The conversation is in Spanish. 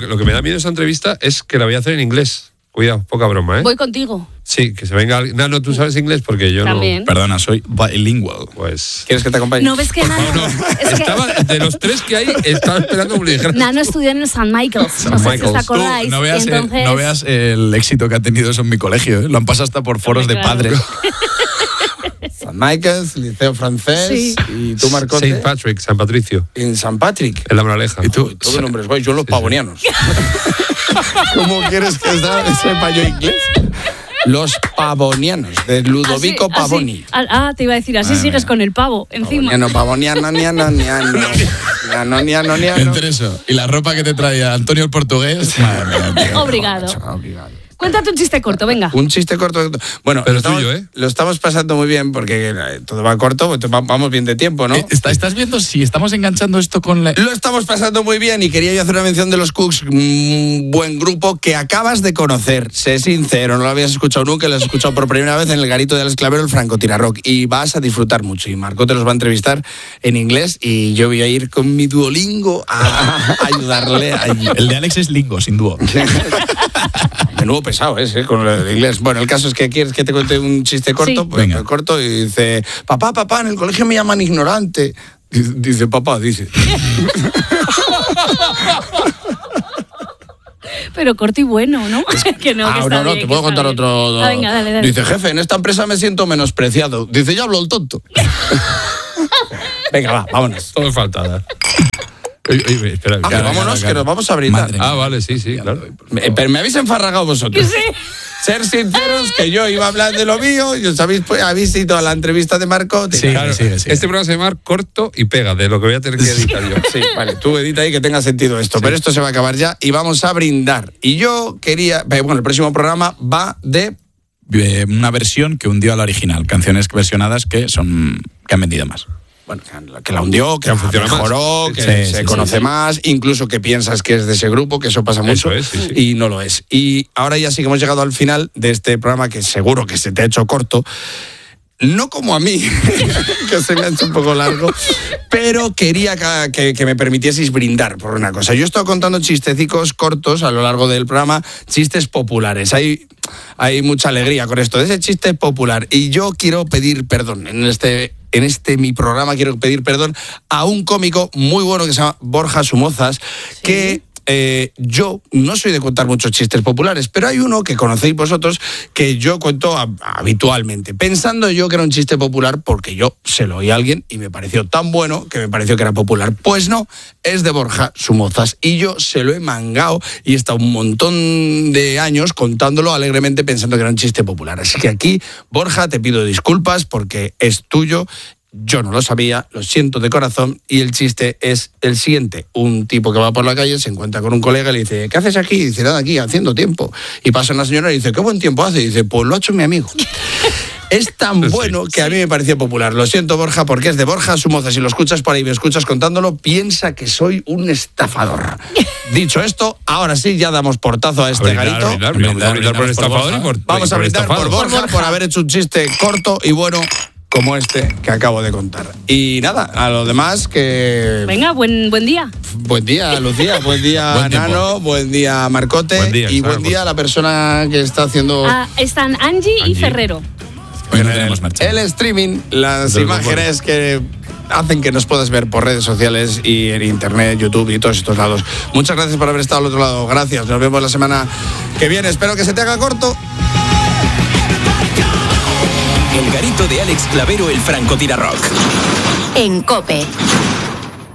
lo que me da miedo de esa entrevista es que la voy a hacer en inglés. Cuidado, poca broma, ¿eh? Voy contigo. Sí, que se venga... Nano, ¿tú sabes inglés? Porque yo También. no... Perdona, soy bilingual. Pues... ¿Quieres que te acompañe? No ves que Nano... Es que de los 3 que hay, estaba esperando que me dijeras. Nano estudió en el St. Michael's. No sé si os acordáis. No veas, entonces... no veas el éxito que ha tenido eso en mi colegio, ¿eh? Lo han pasado hasta por foros de padres. San Michael's, Liceo Francés. Sí. Y tú, Marcote. St. Patrick, San Patricio. En San Patrick. En la Moraleja. ¿Y tú? Todo nombres guay. Yo en los pavonianos. ¿Cómo quieres que sepa yo inglés? Los pavonianos, de Ludovico Pavoni. Te iba a decir, así sigues con el pavo encima. Pavoniano. Entre eso y la ropa que te traía Antonio el portugués. Madre mía, tío. Obrigado. Cuéntate un chiste corto, venga. Un chiste corto. Bueno, pero tuyo, ¿eh? Lo estamos pasando muy bien porque todo va corto, vamos bien de tiempo, ¿no? ¿Estás viendo si estamos enganchando esto con la... Lo estamos pasando muy bien y quería yo hacer una mención de los Cooks, un buen grupo que acabas de conocer. Sé sincero, no lo habías escuchado nunca, lo has escuchado por primera vez en el garito de Alex Clavero, el Francotirador, y vas a disfrutar mucho. Y Marco te los va a entrevistar en inglés y yo voy a ir con mi Duolingo a ayudarle allí. El de Alex es lingo, sin dúo. De nuevo pesado ese, con el inglés. Bueno, el caso es que quieres que te cuente un chiste corto, Sí. pues corto, y dice, papá, en el colegio me llaman ignorante. Dice, papá. Pero corto y bueno, ¿no? Que no, que está bien, te puedo contar otro. Venga, dale. Dice, jefe, en esta empresa me siento menospreciado. Dice, ya hablo el tonto. Venga, vámonos. Todo es faltada. Espera, vámonos, que nos vamos a brindar. Vale, sí, claro. Pero me habéis enfarragado vosotros. Sí. Ser sinceros, que yo iba a hablar de lo mío y os habéis ido a la entrevista de Marco. Sí, claro, sigue. Este programa se llama Corto y Pega, de lo que voy a tener que editar yo. Sí, vale, tú edita ahí que tenga sentido esto. Sí. Pero esto se va a acabar ya y vamos a brindar. Y yo quería... Bueno, el próximo programa va de... Una versión que hundió a la original. Canciones versionadas que han vendido más. Bueno, que la hundió, que la mejoró, más. Que se conoce más, incluso que piensas que es de ese grupo, que eso pasa mucho, y no lo es. Y ahora ya sí que hemos llegado al final de este programa, que seguro que se te ha hecho corto, no como a mí, que se me ha hecho un poco largo, pero quería que me permitieseis brindar por una cosa. Yo he estado contando chistecicos cortos a lo largo del programa, chistes populares. Hay mucha alegría con esto de ese chiste popular, y yo quiero pedir perdón en mi programa quiero pedir perdón a un cómico muy bueno que se llama Borja Somozas, que yo no soy de contar muchos chistes populares, pero hay uno que conocéis vosotros que yo cuento habitualmente, pensando yo que era un chiste popular porque yo se lo oí a alguien y me pareció tan bueno que me pareció que era popular. Pues no, es de Borja Somozas y yo se lo he mangado y he estado un montón de años contándolo alegremente pensando que era un chiste popular. Así que aquí, Borja, te pido disculpas porque es tuyo. Yo no lo sabía, lo siento de corazón, y el chiste es el siguiente. Un tipo que va por la calle se encuentra con un colega y le dice, ¿qué haces aquí? Y dice, nada, aquí, haciendo tiempo. Y pasa una señora y dice, ¿qué buen tiempo hace? Y dice, pues lo ha hecho mi amigo. Es tan bueno que a mí me pareció popular. Lo siento, Borja, porque es de Borja Somozas. Si lo escuchas por ahí, me escuchas contándolo, piensa que soy un estafador. Dicho esto, ahora sí, ya damos portazo a este garito. Vamos a brindar por el estafador y por Vamos a brindar por Borja, por haber hecho un chiste corto y bueno como este que acabo de contar. Y nada, a lo demás que... Venga, buen día. Buen día, Lucía. Buen día, Nano. Buen día, Marcote. Buen día a la persona que está haciendo... Están Angie y Ferrero. El streaming, las imágenes que hacen que nos puedas ver por redes sociales y en internet, YouTube y todos estos lados. Muchas gracias por haber estado al otro lado. Gracias. Nos vemos la semana que viene. Espero que se te haga corto. El garito de Alex Clavero, el Francotirador. En COPE.